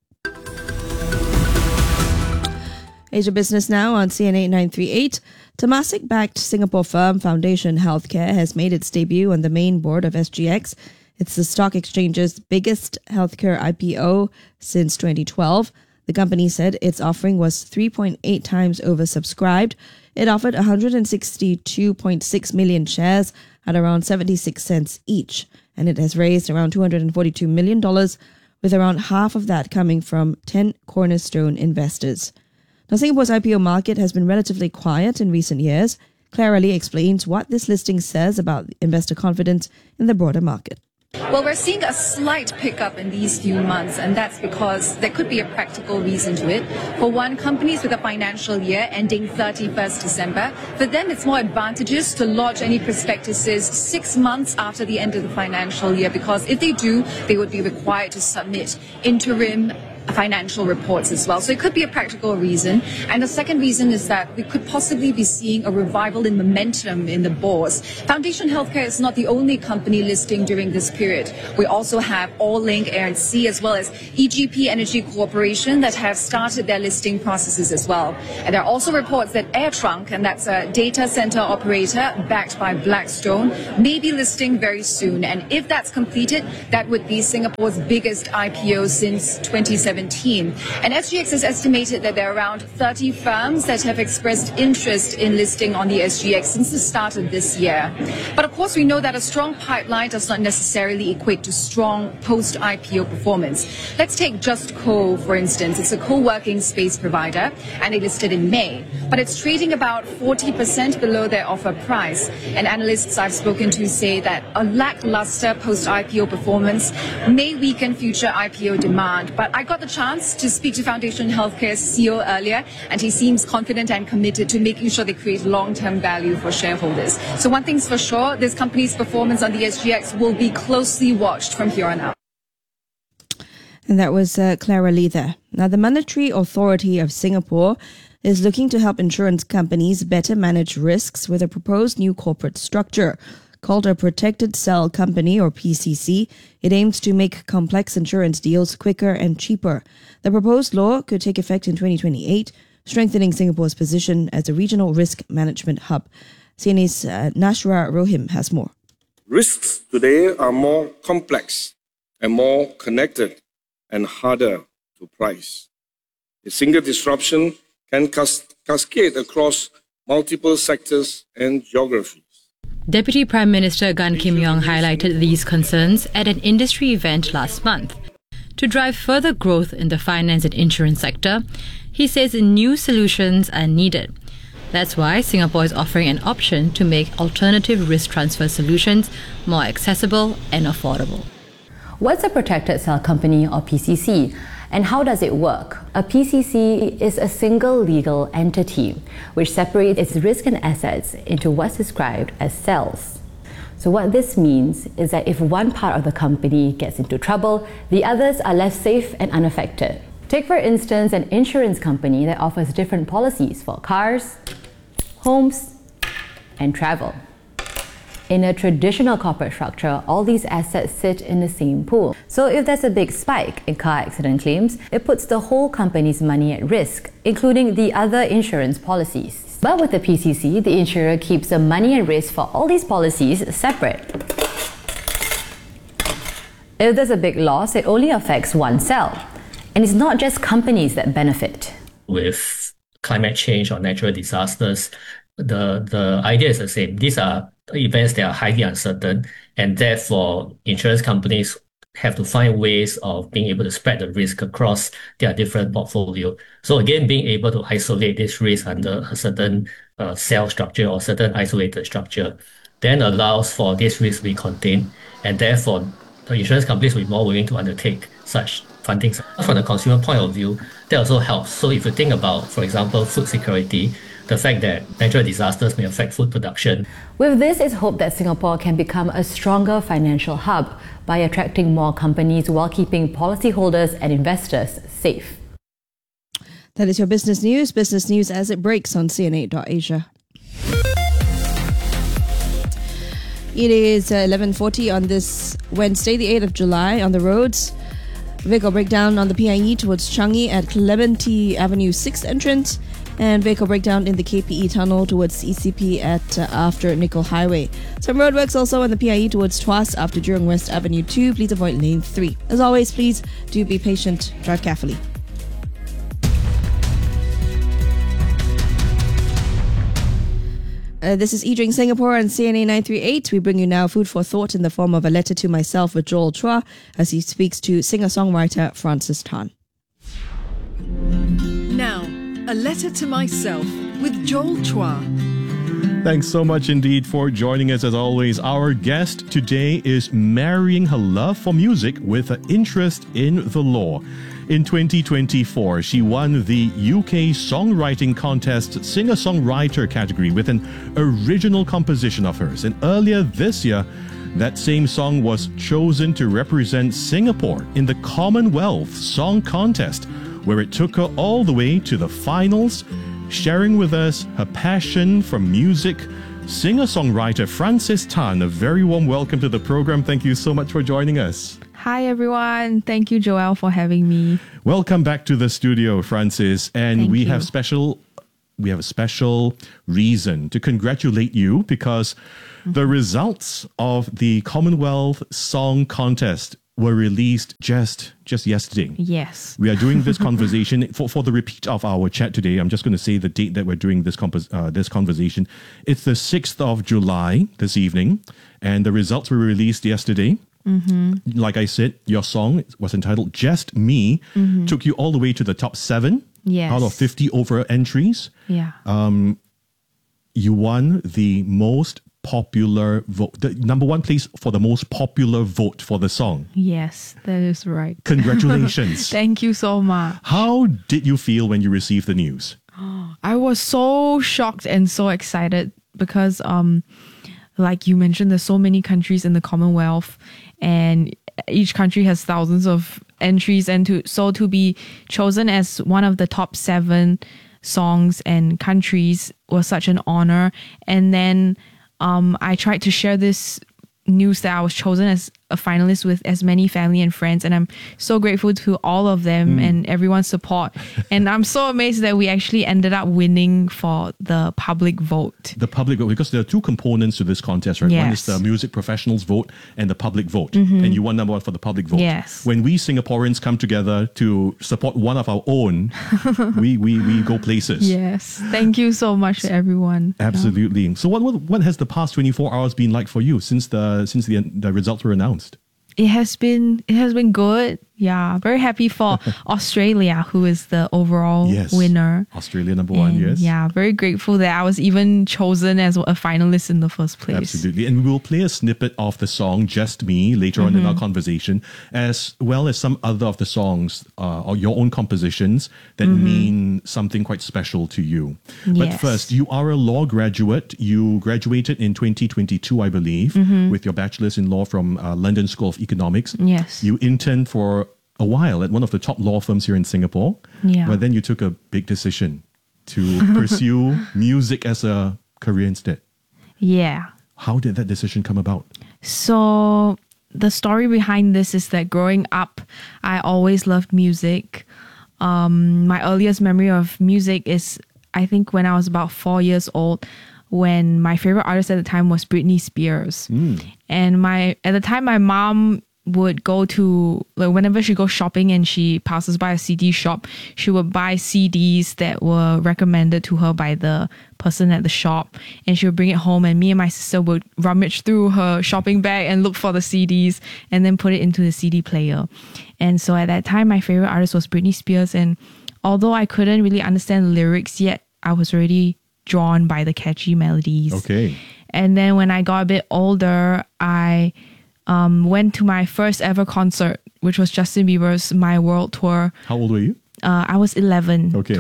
Asia Business Now on CNA 938. Temasek-backed Singapore firm Foundation Healthcare has made its debut on the main board of SGX. It's the stock exchange's biggest healthcare IPO since 2012. The company said its offering was 3.8 times oversubscribed. It offered 162.6 million shares at around 76 cents each, and it has raised around $242 million, with around half of that coming from 10 cornerstone investors. Now, Singapore's IPO market has been relatively quiet in recent years. Clara Lee explains what this listing says about investor confidence in the broader market. Well, we're seeing a slight pickup in these few months, and that's because there could be a practical reason to it. For one, companies with a financial year ending 31st December, for them it's more advantageous to lodge any prospectuses 6 months after the end of the financial year, because if they do, they would be required to submit interim financial reports as well. So it could be a practical reason. And the second reason is that we could possibly be seeing a revival in momentum in the bourse. Foundation Healthcare is not the only company listing during this period. We also have All-Link Air and Sea, as well as EGP Energy Corporation, that have started their listing processes as well. And there are also reports that AirTrunk, and that's a data center operator backed by Blackstone, may be listing very soon. And if that's completed, that would be Singapore's biggest IPO since 2017. And SGX has estimated that there are around 30 firms that have expressed interest in listing on the SGX since the start of this year. But of course, we know that a strong pipeline does not necessarily equate to strong post-IPO performance. Let's take Just Co, for instance. It's a co-working space provider, and they listed in May. But it's trading about 40% below their offer price. And analysts I've spoken to say that a lackluster post-IPO performance may weaken future IPO demand. But I got the chance to speak to Foundation Healthcare's CEO earlier, and he seems confident and committed to making sure they create long-term value for shareholders. So one thing's for sure, this company's performance on the SGX will be closely watched from here on out. And that was Clara Lee there. Now, the Monetary Authority of Singapore is looking to help insurance companies better manage risks with a proposed new corporate structure. Called a Protected Cell Company, or PCC, it aims to make complex insurance deals quicker and cheaper. The proposed law could take effect in 2028, strengthening Singapore's position as a regional risk management hub. CNA's Nashra Rohim has more. Risks today are more complex and more connected and harder to price. A single disruption can cascade across multiple sectors and geographies. Deputy Prime Minister Gan Kim Yong highlighted these concerns at an industry event last month. To drive further growth in the finance and insurance sector, he says new solutions are needed. That's why Singapore is offering an option to make alternative risk transfer solutions more accessible and affordable. What's a Protected Cell Company, or PCC? And how does it work? A PCC is a single legal entity which separates its risk and assets into what's described as cells. So what this means is that if one part of the company gets into trouble, the others are left safe and unaffected. Take, for instance, an insurance company that offers different policies for cars, homes, and travel. In a traditional corporate structure, all these assets sit in the same pool. So if there's a big spike in car accident claims, it puts the whole company's money at risk, including the other insurance policies. But with the PCC, the insurer keeps the money at risk for all these policies separate. If there's a big loss, it only affects one cell. And it's not just companies that benefit. With climate change or natural disasters, the idea is the same. These are events that are highly uncertain, and therefore insurance companies have to find ways of being able to spread the risk across their different portfolio. So again, being able to isolate this risk under a certain cell structure or certain isolated structure then allows for this risk to be contained, and therefore the insurance companies will be more willing to undertake such funding. From the consumer point of view, that also helps. So if you think about, for example, food security, the fact that natural disasters may affect food production. With this, it's hoped that Singapore can become a stronger financial hub by attracting more companies while keeping policyholders and investors safe. That is your business news as it breaks on CNA.Asia. It is 11:40 on this Wednesday, the 8th of July, on the roads. Vehicle breakdown on the PIE towards Changi at Clementi Avenue 6th entrance, and vehicle breakdown in the KPE tunnel towards ECP at after Nickel Highway. Some roadworks also on the PIE towards Tuas after Jurong West Avenue 2. Please avoid lane 3. As always, please do be patient, drive carefully. This is eDrink Singapore on CNA 938. We bring you now food for thought in the form of a letter to myself with Joel Chua as he speaks to singer-songwriter Francis Tan. Now, a letter to myself with Joel Chua. Thanks so much indeed for joining us as always. Our guest today is marrying her love for music with an interest in the law. In 2024, she won the UK Songwriting Contest Singer-Songwriter category with an original composition of hers. And earlier this year, that same song was chosen to represent Singapore in the Commonwealth Song Contest, where it took her all the way to the finals. Sharing with us her passion for music, singer-songwriter Frances Tan. A very warm welcome to the program. Thank you so much for joining us. Hi everyone. Thank you, Joel, for having me. Welcome back to the studio, Frances. And Thank we you. have a special reason to congratulate you because the results of the Commonwealth Song Contest were released just yesterday. Yes. We are doing this conversation for the repeat of our chat today. I'm just going to say the date that we're doing this conversation. It's the 6th of July this evening, and the results were released yesterday. Mm-hmm. Like I said, your song was entitled Just Me, took you all the way to the top 7 out of 50 over entries. Yeah. You won the most popular vote, the number 1 place for the most popular vote for the song. Yes, that is right. Congratulations. Thank you so much. How did you feel when you received the news? I was so shocked and so excited because like you mentioned, there's so many countries in the Commonwealth and each country has thousands of entries, and to be chosen as one of the top 7 songs and countries was such an honor. And then I tried to share this news that I was chosen as a finalist with as many family and friends, and I'm so grateful to all of them and everyone's support. And I'm so amazed that we actually ended up winning for the public vote. The public vote, because there are 2 components to this contest, right? One is the music professionals vote and the public vote. And you won number 1 for the public vote. Yes. When we Singaporeans come together to support one of our own, we go places. Yes. Thank you so much to everyone. Absolutely. So what has the past 24 hours been like for you since the results were announced? It has been good. Yeah, very happy for Australia, who is the overall winner. Australia number 1, yes. Yeah, very grateful that I was even chosen as a finalist in the first place. Absolutely. And we will play a snippet of the song Just Me later on in our conversation, as well as some other of the songs or your own compositions that mean something quite special to you. But first, you are a law graduate. You graduated in 2022, I believe, with your bachelor's in law from London School of Economics. Yes. You interned for a while at one of the top law firms here in Singapore. Yeah. But then you took a big decision to pursue music as a career instead. Yeah. How did that decision come about? So the story behind this is that growing up, I always loved music. My earliest memory of music is, I think, when I was about 4 years old, when my favorite artist at the time was Britney Spears. And at the time, my mom would go to, like, whenever she goes shopping and she passes by a CD shop, she would buy CDs that were recommended to her by the person at the shop, and she would bring it home, and me and my sister would rummage through her shopping bag and look for the CDs and then put it into the CD player. And so at that time, my favorite artist was Britney Spears, and although I couldn't really understand the lyrics yet, I was already drawn by the catchy melodies. Okay. And then when I got a bit older, I went to my first ever concert, which was Justin Bieber's My World Tour. How old were you? I was 11. Okay.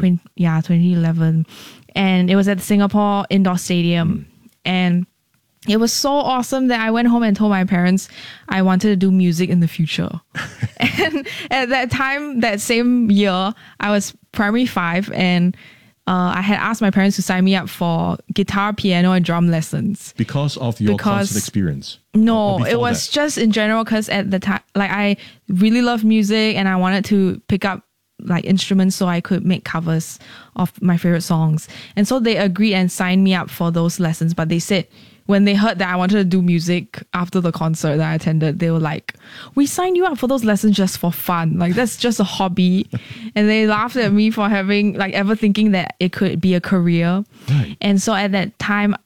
2011. And it was at the Singapore Indoor Stadium. And it was so awesome that I went home and told my parents I wanted to do music in the future. And at that time, that same year, I was primary 5, and I had asked my parents to sign me up for guitar, piano, and drum lessons. Because of your concert experience? No, it was just in general because at the time, like, I really loved music and I wanted to pick up like instruments so I could make covers of my favorite songs. And so they agreed and signed me up for those lessons. But they said, when they heard that I wanted to do music after the concert that I attended, they were like, we signed you up for those lessons just for fun. Like, that's just a hobby. And they laughed at me for having, like, ever thinking that it could be a career. Right. And so at that time,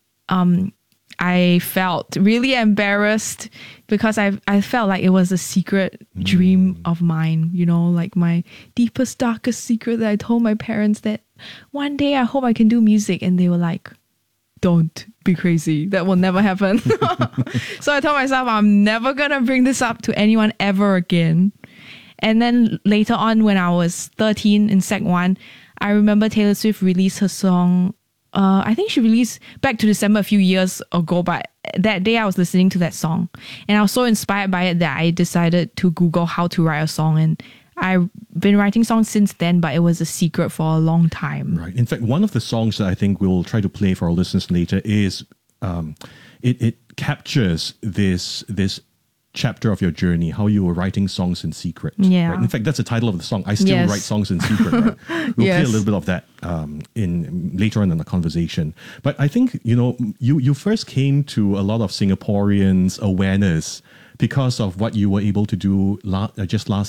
I felt really embarrassed because I felt like it was a secret dream of mine, you know, like my deepest, darkest secret that I told my parents that one day I hope I can do music. And they were like, don't, be crazy. That will never happen. So I told myself, I'm never going to bring this up to anyone ever again. And then later on, when I was 13 in Sec 1, I remember Taylor Swift released her song. I think she released Back to December a few years ago, but that day I was listening to that song. And I was so inspired by it that I decided to Google how to write a song. And I've been writing songs since then, but it was a secret for a long time. Right. In fact, one of the songs that I think we'll try to play for our listeners later is it captures this chapter of your journey, how you were writing songs in secret. Yeah. Right? In fact, that's the title of the song. I still write songs in secret. Right? We'll play a little bit of that in later on in the conversation. But I think you first came to a lot of Singaporeans' awareness because of what you were able to do just last